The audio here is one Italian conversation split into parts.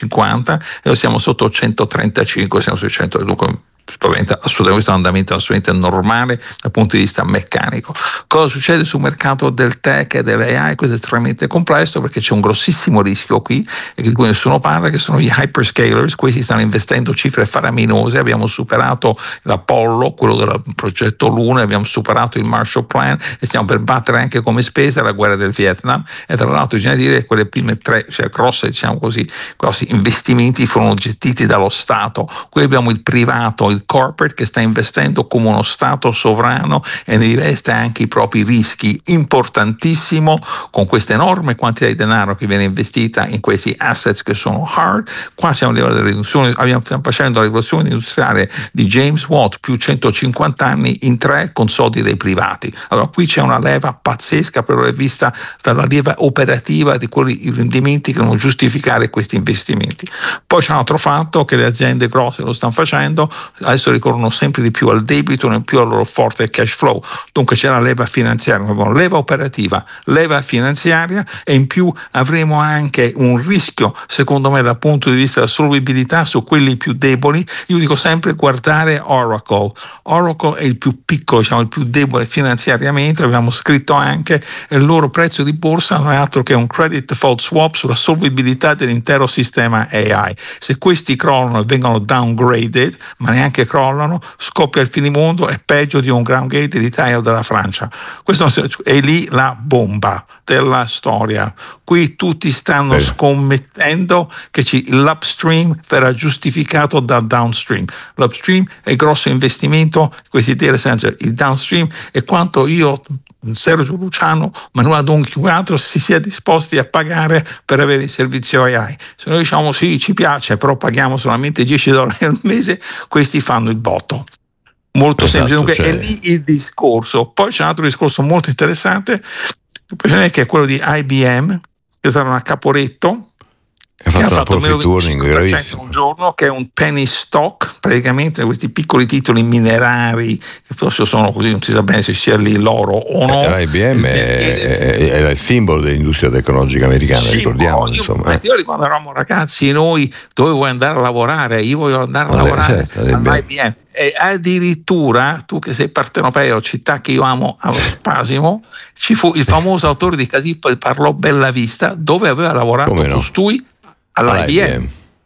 150 e siamo sotto 135, siamo sui 100, dunque assolutamente un andamento assolutamente normale dal punto di vista meccanico. Cosa succede sul mercato del tech e dell'AI? Questo è estremamente complesso perché c'è un grossissimo rischio qui e di cui nessuno parla, che sono gli hyperscalers. Questi stanno investendo cifre faraminose. Abbiamo superato l'Apollo, quello del progetto Luna, abbiamo superato il Marshall Plan e stiamo per battere anche come spesa la guerra del Vietnam, e tra l'altro bisogna dire che quelle prime tre, cioè grosse, diciamo così, grossi investimenti furono gestiti dallo Stato. Qui abbiamo il privato, il corporate, che sta investendo come uno Stato sovrano e ne investe anche i propri rischi. Importantissimo, con questa enorme quantità di denaro che viene investita in questi assets che sono hard. Qua siamo a livello della riduzione, stiamo facendo la rivoluzione industriale di James Watt più 150 anni in 3 con soldi dei privati. Allora qui c'è una leva pazzesca per la vista dalla leva operativa di quei rendimenti che devono giustificare questi investimenti. Poi c'è un altro fatto, che le aziende grosse lo stanno facendo, adesso ricorrono sempre di più al debito, non più al loro forte cash flow. Dunque c'è la leva finanziaria, leva operativa, leva finanziaria, e in più avremo anche un rischio, secondo me, dal punto di vista della solvibilità su quelli più deboli. Io dico sempre guardare Oracle. Oracle è il più piccolo, diciamo il più debole finanziariamente, abbiamo scritto anche, il loro prezzo di borsa non è altro che un credit default swap sulla solvibilità dell'intero sistema AI. Se questi crollano e vengono downgraded, ma neanche crollano, scoppia il finimondo, è peggio di un ground gate d'Italia o della Francia. Questo è lì la bomba della storia. Qui tutti stanno scommettendo che l'upstream verrà giustificato dal downstream. L'upstream è il grosso investimento, questi data center. Il downstream è quanto io, Sergio Luciano, Manuela Don, chiunque altro si sia disposti a pagare per avere il servizio AI. Se noi diciamo sì, ci piace, però paghiamo solamente $10 al mese, questi fanno il botto. Molto semplice, dunque è lì il discorso. Poi c'è un altro discorso molto interessante, che è quello di IBM, che sarà a Caporetto, che ha fatto meno 25% un giorno, che è un penny stock, praticamente questi piccoli titoli minerari che forse sono così, non si sa bene se sia lì l'oro o no. IBM era il simbolo dell'industria tecnologica americana, ricordiamo. Io quando eravamo ragazzi noi dovevo andare a lavorare, io voglio andare a lavorare all'IBM. E addirittura tu che sei partenopeo, città che io amo allo spasimo, ci fu il famoso autore di Casippo, parlò Bella Vista, dove aveva lavorato costui all'IBM.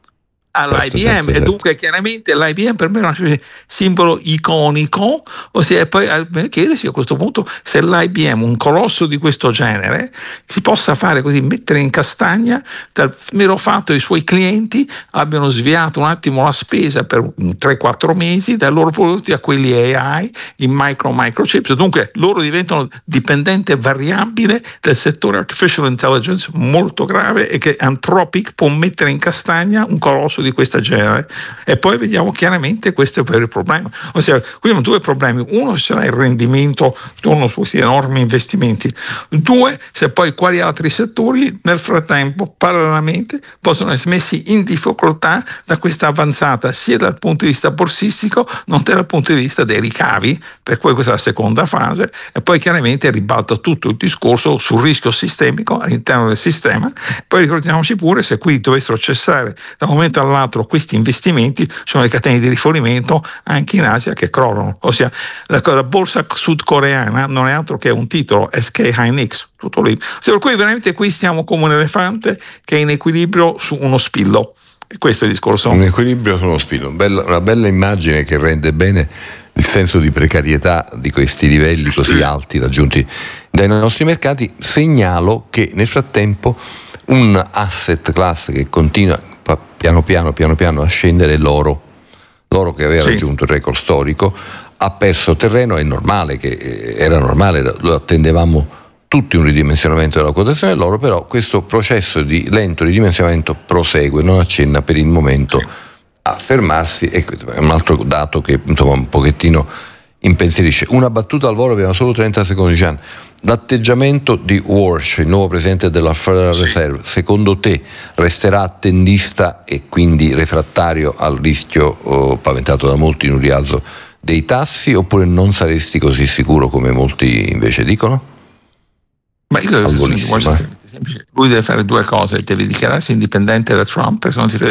All'IBM, e dunque chiaramente l'IBM per me è un simbolo iconico, ossia, e poi chiedersi a questo punto se l'IBM, un colosso di questo genere, si possa fare così, mettere in castagna dal mero fatto che i suoi clienti abbiano sviato un attimo la spesa per 3-4 mesi dai loro prodotti a quelli AI, in microchips, dunque loro diventano dipendente variabile del settore artificial intelligence molto grave, e che Anthropic può mettere in castagna un colosso di questa genere. E poi vediamo chiaramente questo è il problema, ossia qui abbiamo due problemi: uno sarà il rendimento attorno su questi enormi investimenti, due se poi quali altri settori nel frattempo parallelamente possono essere messi in difficoltà da questa avanzata sia dal punto di vista borsistico nonché dal punto di vista dei ricavi, per cui questa è la seconda fase. E poi chiaramente ribalta tutto il discorso sul rischio sistemico all'interno del sistema. Poi ricordiamoci pure, se qui dovessero cessare da un momento all'altro questi investimenti, sono le catene di rifornimento anche in Asia che crollano, ossia la borsa sudcoreana non è altro che un titolo, SK Hynix, tutto lì. Per cui veramente qui stiamo come un elefante che è in equilibrio su uno spillo, e questo è il discorso. Un equilibrio su uno spillo, una bella immagine che rende bene il senso di precarietà di questi livelli così alti raggiunti dai nostri mercati. Segnalo che nel frattempo un asset class che continua piano piano a scendere, l'oro che aveva raggiunto il record storico ha perso terreno. È normale, era normale, lo attendevamo tutti, un ridimensionamento della quotazione dell'oro, però questo processo di lento ridimensionamento prosegue, non accenna per il momento a fermarsi, e è un altro dato che insomma un pochettino impensierisce. Una battuta al volo, abbiamo solo 30 secondi, Gian. L'atteggiamento di Warsh, il nuovo presidente della Federal Reserve, secondo te resterà attendista e quindi refrattario al rischio paventato da molti in un rialzo dei tassi, oppure non saresti così sicuro come molti invece dicono? Ma io credo che lui deve fare due cose: deve dichiararsi indipendente da Trump, perché se non si